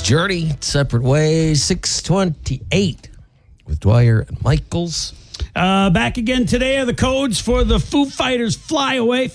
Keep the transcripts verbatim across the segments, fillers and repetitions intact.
Journey, Separate Ways, six twenty-eight with Dwyer and Michaels. Uh, back again today are the codes for the Foo Fighters Fly Away.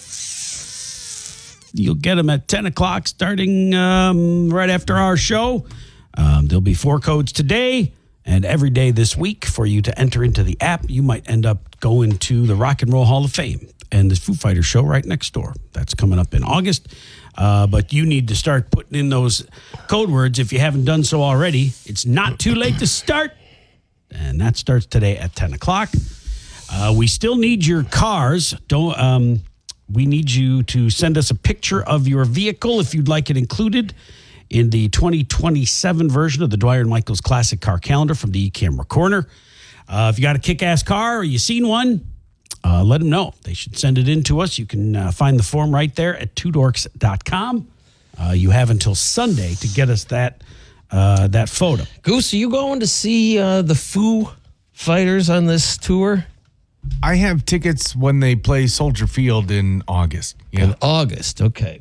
You'll get them at ten o'clock starting um, right after our show. Um, there'll be four codes today and every day this week for you to enter into the app. You might end up going to the Rock and Roll Hall of Fame and the Foo Fighters show right next door. That's coming up in August. Uh, but you need to start putting in those code words if you haven't done so already. It's not too late to start. And that starts today at ten o'clock. Uh, we still need your cars. Don't. Um, we need you to send us a picture of your vehicle if you'd like it included in the twenty twenty-seven version of the Dwyer and Michaels Classic Car Calendar from the eCamera Corner. Uh, if you got a kick-ass car or you seen one, uh, let them know. They should send it in to us. You can uh, find the form right there at two dorks dot com. Uh, you have until Sunday to get us that uh, that photo. Goose, are you going to see uh, the Foo Fighters on this tour? I have tickets when they play Soldier Field in August. Yeah. In August, okay.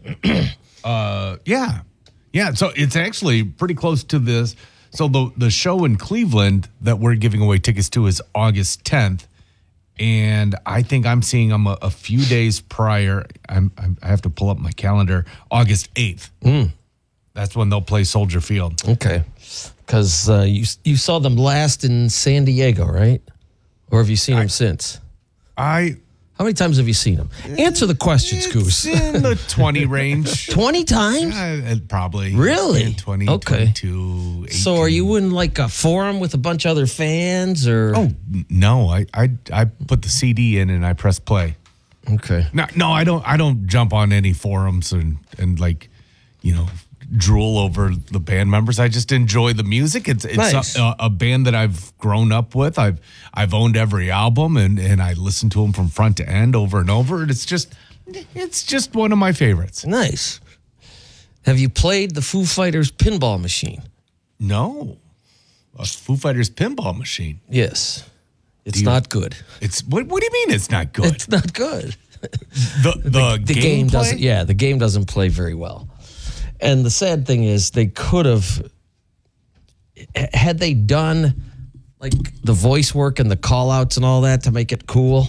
uh, yeah. Yeah, so it's actually pretty close to this. So the the show in Cleveland that we're giving away tickets to is August tenth. And I think I'm seeing them a, a few days prior. I'm, I'm, I have to pull up my calendar. August eighth. Mm. That's when they'll play Soldier Field. Okay. Because uh, you, you saw them last in San Diego, right? Or have you seen them I, since? I... How many times have you seen them? Answer the questions, it's Goose. in the twenty range. twenty times? Uh, probably. Really? twenty, okay. twenty-two, eighteen. So are you in like a forum with a bunch of other fans? Or? Oh, no. I, I I put the C D in and I press play. Okay. No, no, I don't I don't jump on any forums and, and like, you know, drool over the band members. I just enjoy the music. It's it's nice. a, a band that I've grown up with. I've I've owned every album and, and I listen to them from front to end over and over. And it's just it's just one of my favorites. Nice. Have you played the Foo Fighters pinball machine? No, a Foo Fighters pinball machine. Yes, it's you, not good. It's what? What do you mean it's not good? It's not good. The the, the, the game, game doesn't. Yeah, the game doesn't play very well. And the sad thing is, they could have, had they done like the voice work and the call outs and all that to make it cool,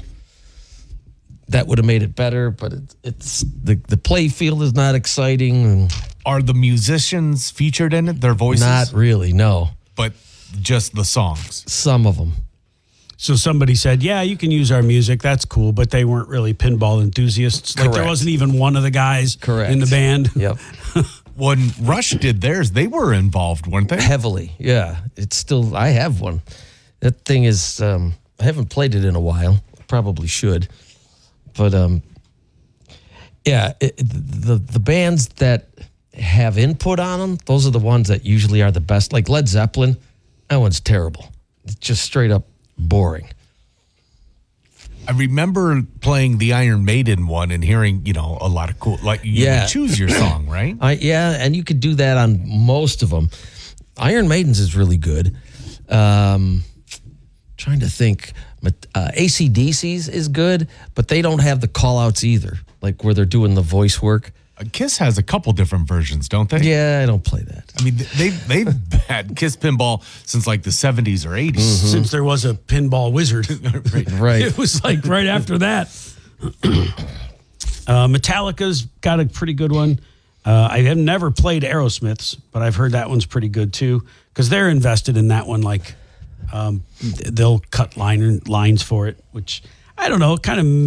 that would have made it better. But it, it's the, the play field is not exciting. And are the musicians featured in it? Their voices? Not really, no. But just the songs? Some of them. So somebody said, yeah, you can use our music. That's cool. But they weren't really pinball enthusiasts. Like Correct. there wasn't even one of the guys Correct. in the band. Yep. When Rush did theirs, they were involved, weren't they? Heavily, yeah. It's still, I have one. That thing is, um, I haven't played it in a while. Probably should. But, um, yeah, it, the the bands that have input on them, those are the ones that usually are the best. Like Led Zeppelin, that one's terrible. It's just straight up boring. I remember playing the Iron Maiden one and hearing, you know, a lot of cool, like you Yeah. choose your song, right? I, yeah, and you could do that on most of them. Iron Maiden's is really good. Um, trying to think. Uh, A C D C's is good, but they don't have the call-outs either, like where they're doing the voice work. Kiss has a couple different versions, don't they? Yeah, I don't play that. I mean, they, they've had Kiss pinball since like the seventies or eighties. Mm-hmm. Since there was a pinball wizard. Right. Right. It was like right after that. uh, Metallica's got a pretty good one. Uh, I have never played Aerosmith's, but I've heard that one's pretty good too because they're invested in that one. Like um, they'll cut line, lines for it, which I don't know, kind of